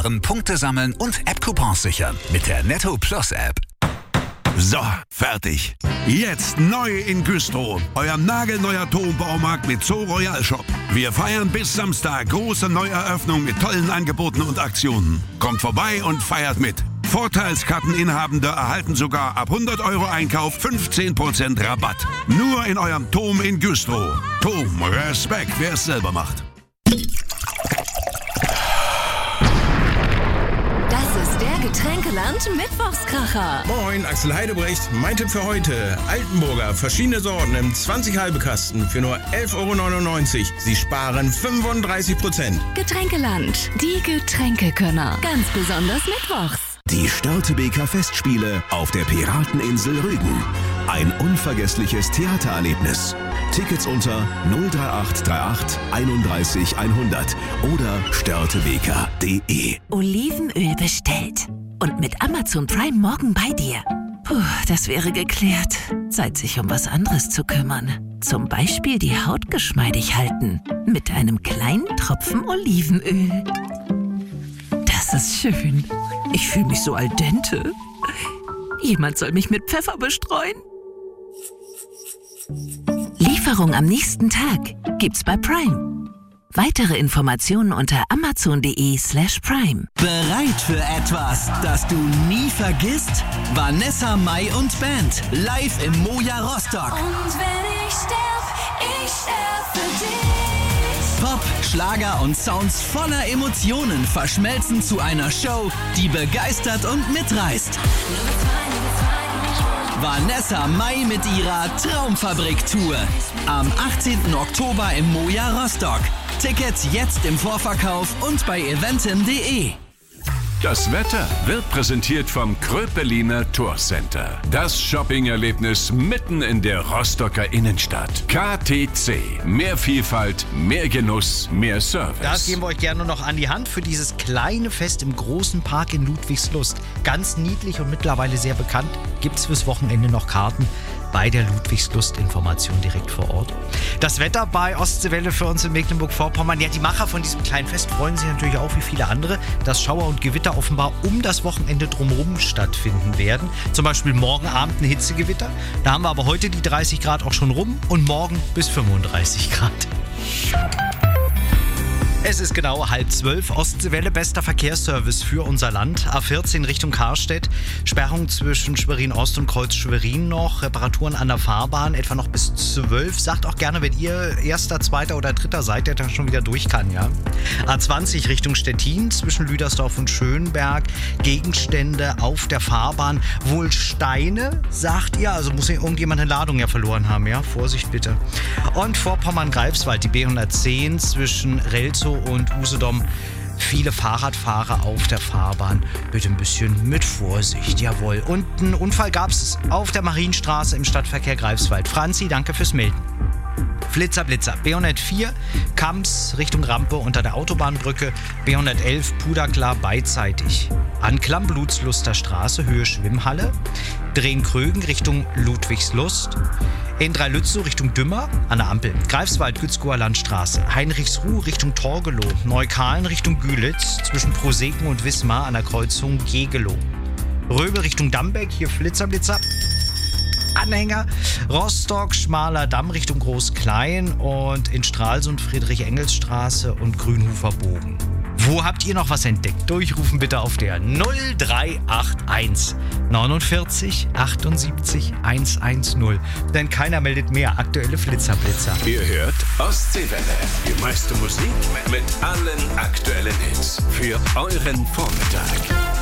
sparen, Punkte sammeln und App-Coupons sichern mit der Netto Plus App. So, fertig. Jetzt neu in Güstrow. Euer nagelneuer Turmbaumarkt mit Zoo Royal Shop. Wir feiern bis Samstag große Neueröffnung mit tollen Angeboten und Aktionen. Kommt vorbei und feiert mit. Vorteilskarteninhabende erhalten sogar ab 100 € Einkauf 15% Rabatt. Nur in eurem Tom in Güstrow. Tom, Respekt, wer es selber macht. Das ist der Getränkeland Mittwochskracher. Moin, Axel Heidebrecht. Mein Tipp für heute. Altenburger, verschiedene Sorten im 20 halbe Kasten für nur 11,99 €. Sie sparen 35%. Getränkeland, die Getränkekönner. Ganz besonders mittwochs. Die Störtebeker Festspiele auf der Pirateninsel Rügen. Ein unvergessliches Theatererlebnis. Tickets unter 03838 31 100 oder störtebeker.de. Olivenöl bestellt. Und mit Amazon Prime morgen bei dir. Puh, das wäre geklärt. Zeit, sich um was anderes zu kümmern. Zum Beispiel die Haut geschmeidig halten. Mit einem kleinen Tropfen Olivenöl. Das ist schön. Ich fühle mich so al dente. Jemand soll mich mit Pfeffer bestreuen. Lieferung am nächsten Tag gibt's bei Prime. Weitere Informationen unter amazon.de/prime. Bereit für etwas, das du nie vergisst? Vanessa Mai und Band live im Moja Rostock. Und wenn ich sterb für dich. Pop, Schlager und Sounds voller Emotionen verschmelzen zu einer Show, die begeistert und mitreißt. Vanessa Mai mit ihrer Traumfabrik-Tour. Am 18. Oktober im Moja Rostock. Tickets jetzt im Vorverkauf und bei eventim.de. Das Wetter wird präsentiert vom Kröpeliner Tourcenter. Das Shopping-Erlebnis mitten in der Rostocker Innenstadt. KTC. Mehr Vielfalt, mehr Genuss, mehr Service. Das geben wir euch gerne noch an die Hand für dieses kleine Fest im großen Park in Ludwigslust. Ganz niedlich und mittlerweile sehr bekannt. Gibt's fürs Wochenende noch Karten bei der Ludwigslust-Information direkt vor Ort. Das Wetter bei Ostseewelle für uns in Mecklenburg-Vorpommern. Ja, die Macher von diesem kleinen Fest freuen sich natürlich auch wie viele andere, dass Schauer und Gewitter offenbar um das Wochenende drumherum stattfinden werden. Zum Beispiel morgen Abend ein Hitzegewitter. Da haben wir aber heute die 30 Grad auch schon rum und morgen bis 35 Grad. Es ist genau 11:30. Ostseewelle, bester Verkehrsservice für unser Land. A14 Richtung Karstedt. Sperrung zwischen Schwerin Ost und Kreuz Schwerin noch. Reparaturen an der Fahrbahn, etwa noch bis 12. Sagt auch gerne, wenn ihr Erster, Zweiter oder Dritter seid, der dann schon wieder durch kann, ja. A20 Richtung Stettin zwischen Lüdersdorf und Schönberg. Gegenstände auf der Fahrbahn. Wohl Steine, sagt ihr. Also muss irgendjemand eine Ladung ja verloren haben, ja. Vorsicht bitte. Und Vorpommern-Greifswald, die B110 zwischen Relzow und Usedom. Viele Fahrradfahrer auf der Fahrbahn. Bitte ein bisschen mit Vorsicht, jawohl. Und einen Unfall gab es auf der Marienstraße im Stadtverkehr Greifswald. Franzi, danke fürs Melden. Flitzer, Blitzer. B104, Kamps Richtung Rampe unter der Autobahnbrücke. B111, Puderklar beidseitig. Anklam, Blutsluster Straße, Höhe Schwimmhalle. Drehen-Krögen Richtung Ludwigslust. N3 Lützow Richtung Dümmer an der Ampel. Greifswald, Gützkower Landstraße. Heinrichsruh Richtung Torgelow. Neukalen Richtung Gülitz. Zwischen Proseken und Wismar an der Kreuzung Gegelow. Röbel Richtung Dambeck. Hier Flitzer, Blitzer. Anhänger. Rostock, Schmaler Damm Richtung Groß-Klein. Und in Stralsund Friedrich-Engels-Straße und Grünhofer Bogen. Wo habt ihr noch was entdeckt? Durchrufen bitte auf der 0381 49 78 110. Denn keiner meldet mehr. Aktuelle Flitzerblitzer. Ihr hört Ostseewelle. Die meiste Musik mit allen aktuellen Hits. Für euren Vormittag.